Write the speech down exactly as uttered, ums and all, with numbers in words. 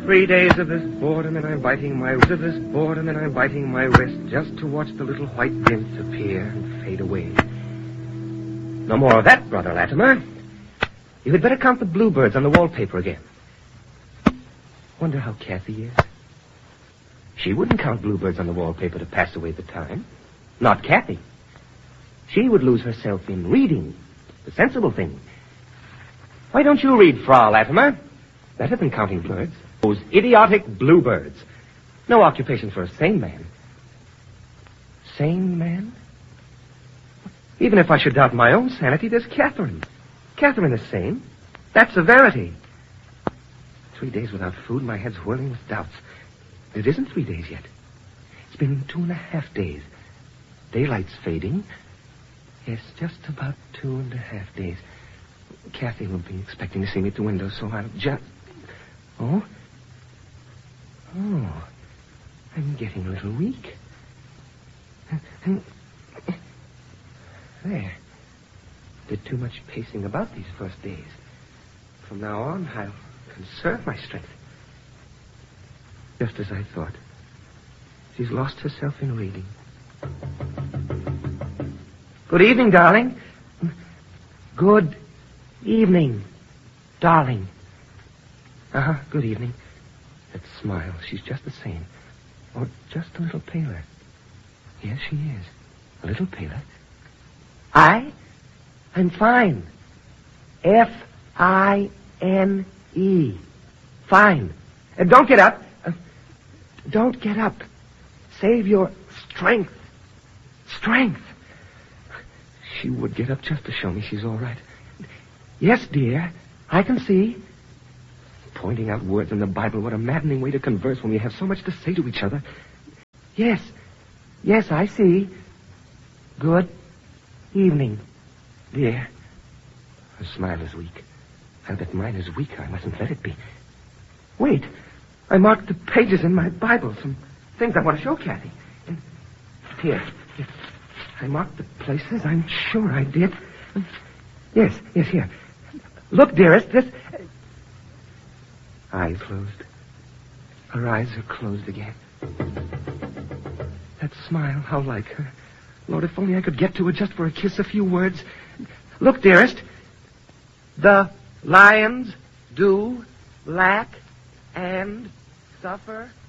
Three days of this boredom and I'm biting my of this boredom and I'm biting my wrist just to watch the little white glints appear and fade away. No more of that, Brother Latimer. You had better count the bluebirds on the wallpaper again. Wonder how Kathy is. She wouldn't count bluebirds on the wallpaper to pass away the time. Not Kathy. She would lose herself in reading, the sensible thing. Why don't you read, Frau Latimer? Better than counting birds. Those idiotic bluebirds. No occupation for a sane man. Sane man? Even if I should doubt my own sanity, there's Catherine. Catherine is sane. That's a verity. Three days without food, my head's whirling with doubts. It isn't three days yet. It's been two and a half days. Daylight's fading. Yes, just about two and a half days. Kathy will be expecting to see me at the window, so I'll just... Oh? Oh. I'm getting a little weak. There. Did too much pacing about these first days. From now on, I'll conserve my strength. Just as I thought. She's lost herself in reading. Good evening, darling. Good evening, darling. Uh-huh, good evening. That smile, she's just the same. Or just a little paler. Yes, she is. A little paler. I? I'm fine. F I N E. Fine. Uh, don't get up. Uh, don't get up. Save your strength. Strength. She would get up just to show me she's all right. Yes, dear. I can see. Pointing out words in the Bible, what a maddening way to converse when we have so much to say to each other. Yes. Yes, I see. Good evening, dear. Her smile is weak. I bet mine is weaker. I mustn't let it be. Wait. I marked the pages in my Bible. Some things I want to show Kathy. And here. Here. I marked the places. I'm sure I did. Yes, yes, here. Look, dearest, this... Eyes closed. Her eyes are closed again. That smile, how like her. Lord, if only I could get to her just for a kiss, a few words. Look, dearest. The lions do lack and suffer